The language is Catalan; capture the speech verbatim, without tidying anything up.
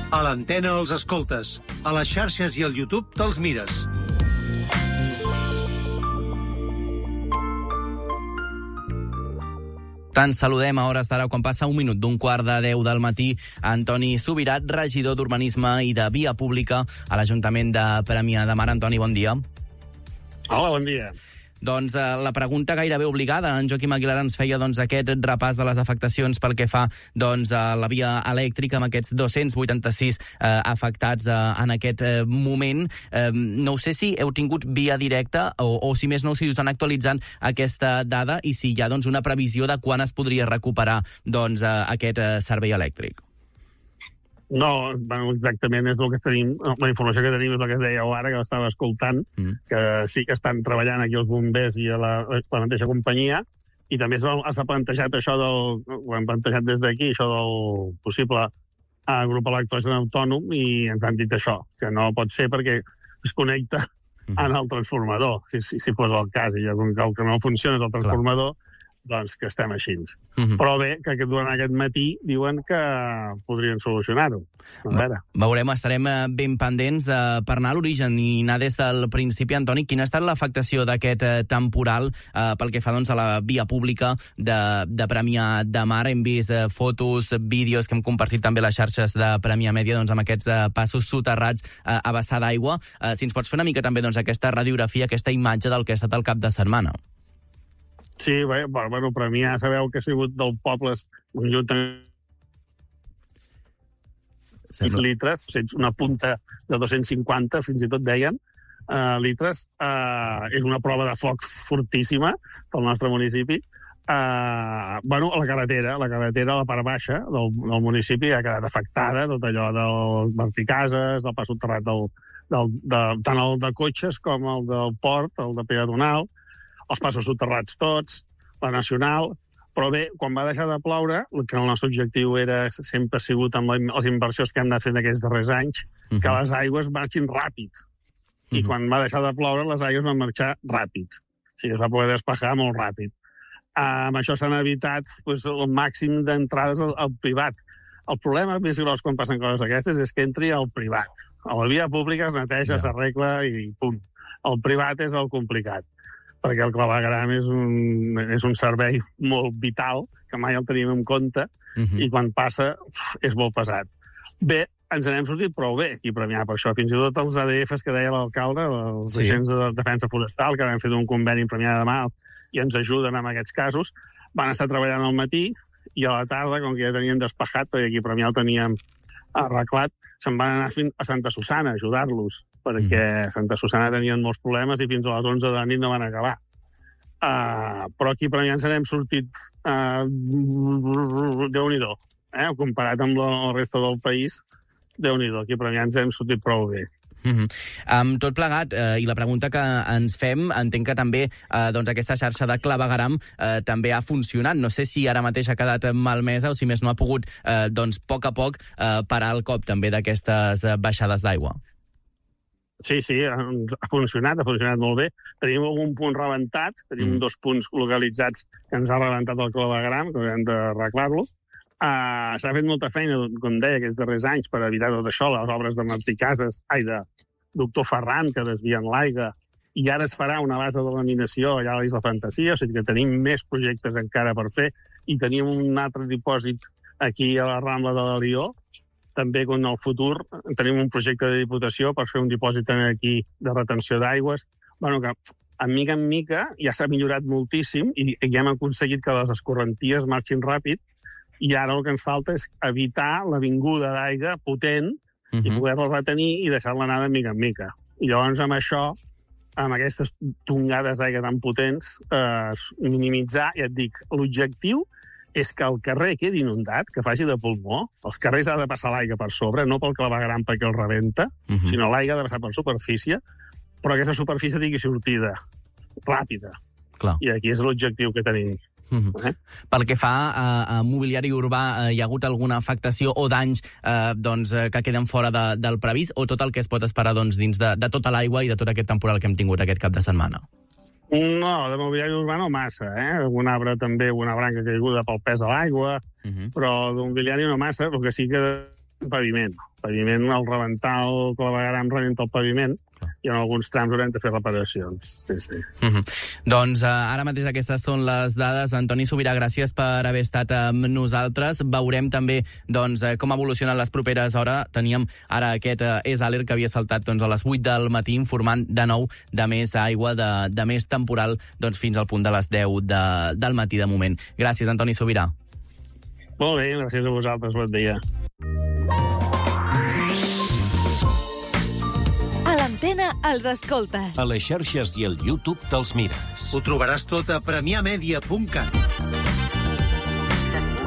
A l'antena els escoltes, a les xarxes i al YouTube te'ls mires. Ens saludem a hores d'ara quan passa un minut d'un quart de deu del matí. Antoni Subirat, regidor d'Urbanisme i de Via Pública a l'Ajuntament de Premià de Mar. Antoni, bon dia. Hola, bon dia. Doncs eh, la pregunta gairebé obligada. En Joaquim Aguilar ens feia doncs, aquest repàs de les afectacions pel que fa doncs, a la via elèctrica amb aquests dos-cents vuitanta-sis eh, afectats eh, en aquest eh, moment. Eh, no sé si heu tingut via directa o, o si més no, si us estan actualitzant aquesta dada i si hi ha doncs, una previsió de quan es podria recuperar doncs, eh, aquest eh, servei elèctric. No, bueno, exactament és el que tenim, la informació que tenim és el que dèieu ara, que l'estava escoltant, mm. que sí que estan treballant aquí els bombers i a la, la mateixa companyia, i també s'ha plantejat això del, ho hem plantejat des d'aquí, això del possible uh, grup electrogen autònom, i ens han dit això, que no pot ser perquè es connecta mm. en el transformador, si, si, si fos el cas, i com que el que no funciona és el transformador, clar, doncs que estem així. Mm-hmm. Però bé, que durant aquest matí diuen que podrien solucionar-ho. A veure. Veurem, estarem ben pendents eh, per anar a l'origen i anar des del principi. Antoni, quina ha estat l'afectació d'aquest eh, temporal eh, pel que fa doncs, a la via pública de, de Premià de Mar? Hem vist eh, fotos, vídeos que hem compartit també a les xarxes de Premià Mèdia doncs, amb aquests eh, passos soterrats eh, a vessar d'aigua. Eh, si ens pots fer una mica també doncs, aquesta radiografia, aquesta imatge del que ha estat el cap de setmana. Sí, bé, bueno, Premià sabeu que ha sigut del pobles conjuntament litres, una punta de dos-cents cinquanta, fins i tot deien, uh, litres. Uh, és una prova de foc fortíssima pel nostre municipi. Uh, bueno, la carretera, la carretera a la part baixa del, del municipi ha quedat afectada, tot allò dels verticases, del pas soterrat del, del, de, tant el de cotxes com el del port, el de peatonal, els passos soterrats tots, la nacional, però bé, quan va deixar de ploure, que el nostre objectiu era sempre ha sigut amb les inversions que hem anat fent aquests darrers anys, uh-huh. que les aigües marxin ràpid. Uh-huh. I quan va deixar de ploure, les aigües van marxar ràpid. O sigui, es va poder despejar molt ràpid. Uh, amb això s'han evitat pues, el màxim d'entrades al, al privat. El problema més gros quan passen coses aquestes és que entri al privat. A la via pública es neteja, yeah. s'arregla i punt. El privat és el complicat, perquè el clavegram és un, és un servei molt vital, que mai el tenim en compte, uh-huh. i quan passa uf, és molt pesat. Bé, ens n'hem sortit prou bé aquí a Premià per això. Fins i tot els A D Fs que deia l'alcalde, els sí. agents de defensa forestal, que han fet un conveni en Premià de Mar i ens ajuden en aquests casos, van estar treballant al matí i a la tarda, com que ja tenien despejat, perquè aquí a Premià el teníem arreglat, se'n van anar fins a Santa Susana a ajudar-los, perquè a Santa Susana tenien molts problemes i fins a les onze de la nit no van acabar. Uh, però aquí a Premià ens n'hem sortit uh, Déu-n'hi-do. Eh? Comparat amb la resta del país, Déu-n'hi-do. Aquí a Premià ens hem sortit prou bé. Mm-hmm. Amb tot plegat, eh, i la pregunta que ens fem, entenc que també eh, doncs aquesta xarxa de clavegueram eh, també ha funcionat. No sé si ara mateix ha quedat malmesa o si més no ha pogut eh, doncs, a poc a poc eh, parar el cop també d'aquestes eh, baixades d'aigua. Sí, sí, ha funcionat, ha funcionat molt bé. Tenim algun punt rebentat, tenim mm. dos punts localitzats que ens ha rebentat el clavegueram, que haurem d'arreglar-lo. Uh, s'ha fet molta feina, com deia, aquests darrers anys per evitar tot això, les obres de Marticases, ai, de Doctor Ferran, que desvien l'aigua, i ara es farà una base de laminació allà a l'Isla Fantasia, o sigui que tenim més projectes encara per fer, i tenim un altre dipòsit aquí a la Rambla de la Lió, també que en el futur tenim un projecte de diputació per fer un dipòsit aquí de retenció d'aigües. Bueno, que a mica en mica ja s'ha millorat moltíssim i, i ja hem aconseguit que les escorrenties marxin ràpid, i ara el que ens falta és evitar la vinguda d'aigua potent uh-huh. i poder-la retenir i deixar-la anar de mica en mica. I llavors amb això, amb aquestes tongades d'aigua tan potents, eh, minimitzar, ja et dic, l'objectiu és que el carrer quedi inundat, que faci de pulmó. Els carrers ha de passar l'aigua per sobre, no pel clavegueram perquè el rebenta, uh-huh. sinó l'aigua ha de passar per superfície, però aquesta superfície tingui sortida ràpida. Clar. I aquí és l'objectiu que tenim. Mm-hmm. Eh? Pel que fa a, a mobiliari urbà, eh, hi ha hagut alguna afectació o danys eh, doncs, eh, que queden fora de, del previst, o tot el que es pot esperar doncs, dins de, de tota l'aigua i de tot aquest temporal que hem tingut aquest cap de setmana? No, de mobiliari urbà no massa, eh? Algun arbre també, una branca caiguda pel pes de l'aigua, uh-huh. però de mobiliari no massa. El que sí que paviment. Paviment, el rebentar el clavegueram rebenta el paviment i en alguns trams haurem de fer reparacions. Sí, sí. Mm-hmm. Doncs uh, ara mateix aquestes són les dades. Antoni Subirà, gràcies per haver estat amb nosaltres. Veurem també doncs, com evolucionen les properes hores. Teníem ara aquest uh, és alert que havia saltat doncs, a les vuit del matí, informant de nou de més aigua, de, de més temporal, doncs, fins al punt de les deu de, del matí de moment. Gràcies, Antoni Subirà. Molt bé, gràcies a vosaltres. Bon dia. A l'antena els escoltes. A les xarxes i al YouTube te'ls mires. Ho trobaràs tot a premià media punt cat.